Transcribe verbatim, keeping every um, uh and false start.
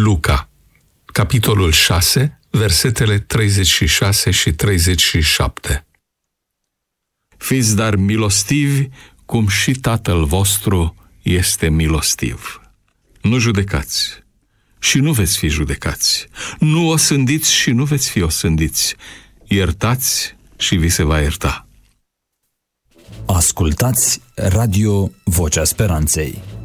Luca, capitolul șase, versetele treizeci și șase și treizeci și șapte. Fiți dar milostivi, cum și Tatăl vostru este milostiv. Nu judecați și nu veți fi judecați. Nu osândiți și nu veți fi osândiți. Iertați și vi se va ierta. Ascultați Radio Vocea Speranței.